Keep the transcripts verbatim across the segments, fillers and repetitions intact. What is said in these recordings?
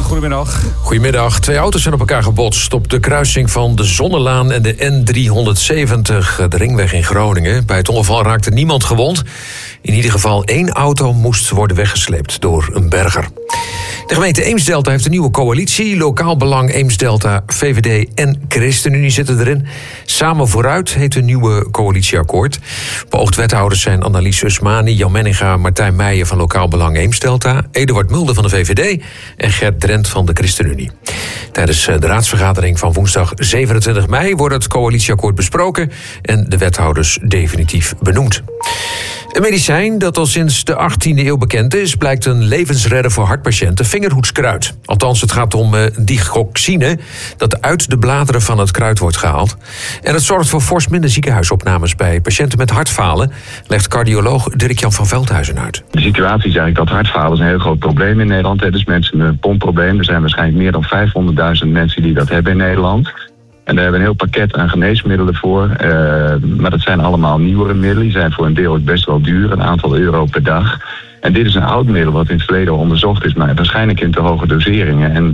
goedemiddag. Goedemiddag. Twee auto's zijn op elkaar gebotst op de kruising van de Zonnelaan en de N driehonderdzeventig, de ringweg in Groningen. Bij het ongeval raakte niemand gewond. In ieder geval één auto moest worden weggesleept door een berger. De gemeente Eemsdelta heeft een nieuwe coalitie. Lokaal Belang Eemsdelta, V V D en ChristenUnie zitten erin. Samen vooruit heet een nieuwe coalitieakkoord. Beoogd wethouders zijn Annelies Usmani, Jan Menninga, Martijn Meijer van Lokaal Belang Eemsdelta, Eduard Mulder van de V V D en Gert Drent van de ChristenUnie. Tijdens de raadsvergadering van woensdag zevenentwintig mei wordt het coalitieakkoord besproken en de wethouders definitief benoemd. Een medicijn dat al sinds de achttiende eeuw bekend is, blijkt een levensredder voor hartpatiënten, vingerhoedskruid. Althans, het gaat om uh, digoxine, dat uit de bladeren van het kruid wordt gehaald. En het zorgt voor fors minder ziekenhuisopnames bij patiënten met hartfalen, legt cardioloog Dirk-Jan van Veldhuizen uit. De situatie is eigenlijk dat hartfalen is een heel groot probleem in Nederland. Hè. Dus mensen met een pompprobleem. Er zijn waarschijnlijk meer dan vijfhonderdduizend mensen die dat hebben in Nederland. En daar hebben we een heel pakket aan geneesmiddelen voor. Uh, maar dat zijn allemaal nieuwere middelen. Die zijn voor een deel ook best wel duur, een aantal euro per dag. En dit is een oud middel wat in het verleden al onderzocht is, maar waarschijnlijk in te hoge doseringen. En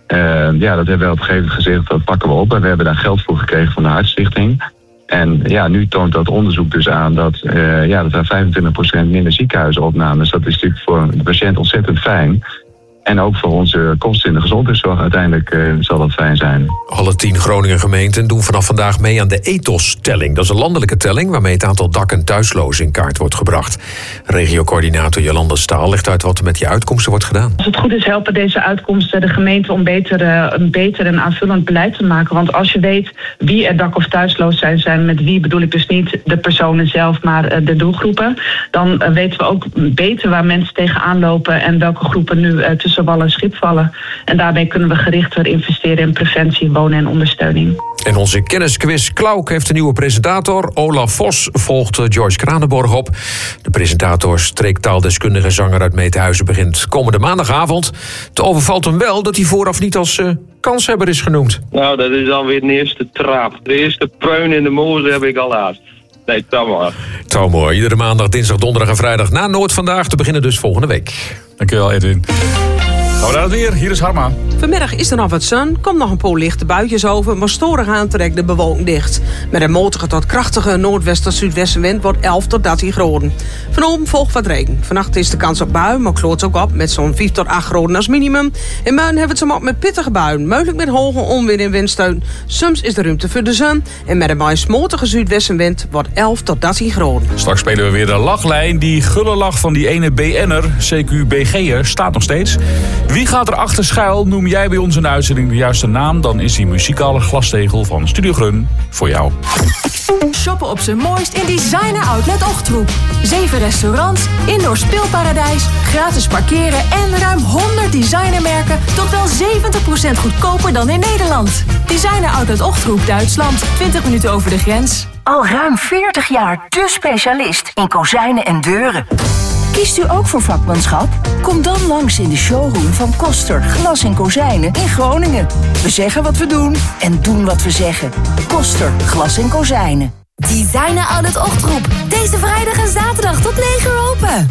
uh, ja, dat hebben we op een gegeven moment gezegd, dat pakken we op. En we hebben daar geld voor gekregen van de Hartstichting. En ja, nu toont dat onderzoek dus aan dat, uh, ja, dat er vijfentwintig procent minder ziekenhuisopnames. Dat is natuurlijk voor de patiënt ontzettend fijn. En ook voor onze kosten in de gezondheidszorg uiteindelijk uh, zal dat fijn zijn. Alle tien Groningen gemeenten doen vanaf vandaag mee aan de Ethos-telling. Dat is een landelijke telling waarmee het aantal dak- en thuislozen in kaart wordt gebracht. Regiocoördinator Jolanda Staal legt uit wat er met die uitkomsten wordt gedaan. Als het goed is helpen deze uitkomsten de gemeente om beter, uh, een beter en aanvullend beleid te maken. Want als je weet wie er dak- of thuisloos zijn, zijn met wie bedoel ik dus niet de personen zelf, maar uh, de doelgroepen. Dan uh, weten we ook beter waar mensen tegenaan lopen en welke groepen nu uh, tussen wal en schip vallen. En daarmee kunnen we gerichter investeren in preventie, wonen en ondersteuning. En onze kennisquiz Klauk heeft een nieuwe presentator. Olaf Vos volgt George Kranenborg op. De presentator, streektaaldeskundige zanger uit Meethuizen, begint komende maandagavond. Het overvalt hem wel dat hij vooraf niet als uh, kanshebber is genoemd. Nou, dat is dan weer de eerste trap. De eerste preun in de mozer heb ik al laat. Nee, Tamar. Tamar, iedere maandag, dinsdag, donderdag en vrijdag na Noord vandaag. Te beginnen dus volgende week. Dankjewel, Edwin. Gaan we naar het weer. Hier is Harma. Vanmiddag is er nog wat zon, komt nog een paar lichte buitjes over, maar storig aantrekt de bewolking dicht. Met een matige tot krachtige noordwest- tot zuidwestenwind wordt elf tot dertien graden. Vanavond volgt wat regen. Vannacht is de kans op buien, maar kloort ook op met zo'n vijf tot acht graden als minimum. In Muiden hebben we het zo op met pittige buien, mogelijk met hoge onweer en windsteun. Soms is er ruimte voor de zon en met een mooi smotige zuidwestenwind wordt elf tot dertien graden. Straks spelen we weer de lachlijn. Die gulle lach van die ene B N'er, C Q B G'er, staat nog steeds. Wie gaat er achter schuil? Noem jij bij ons in de uitzending de juiste naam? Dan is die muzikale glastegel van Studio Grun voor jou. Shoppen op zijn mooist in Designer Outlet Ochtroep. Zeven restaurants, indoor speelparadijs, gratis parkeren en ruim honderd designermerken tot wel zeventig procent goedkoper dan in Nederland. Designer Outlet Ochtroep, Duitsland. twintig minuten over de grens. Al ruim veertig jaar de specialist in kozijnen en deuren. Kiest u ook voor vakmanschap? Kom dan langs in de showroom van Koster Glas en Kozijnen in Groningen. We zeggen wat we doen en doen wat we zeggen. Koster Glas en Kozijnen. Designer Outlet Ochtroep. Deze vrijdag en zaterdag tot negen uur open.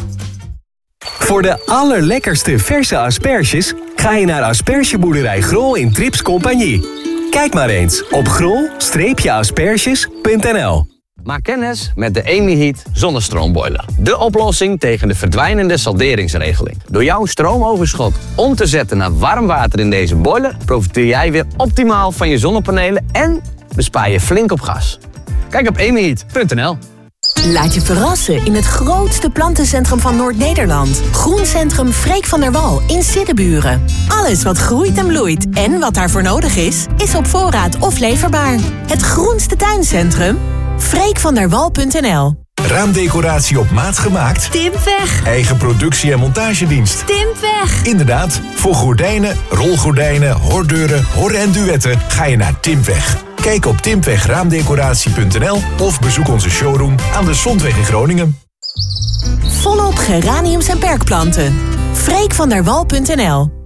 Voor de allerlekkerste verse asperges ga je naar Aspergeboerderij Grol in Trips Compagnie. Kijk maar eens op grol asperges punt n l. Maak kennis met de EmiHeat zonnestroomboiler. De oplossing tegen de verdwijnende salderingsregeling. Door jouw stroomoverschot om te zetten naar warm water in deze boiler profiteer jij weer optimaal van je zonnepanelen en bespaar je flink op gas. Kijk op emiheat punt n l. Laat je verrassen in het grootste plantencentrum van Noord-Nederland. Groencentrum Freek van der Wal in Siddeburen. Alles wat groeit en bloeit en wat daarvoor nodig is, is op voorraad of leverbaar. Het groenste tuincentrum? freek van der wal punt n l. Raamdecoratie op maat gemaakt? Timpweg. Eigen productie- en montagedienst? Timpweg. Inderdaad, voor gordijnen, rolgordijnen, hordeuren, horren en duetten ga je naar Timpweg. Kijk op timpweg raamdecoratie punt n l of bezoek onze showroom aan de Zondweg in Groningen. Volop geraniums en perkplanten. freek van der wal punt n l.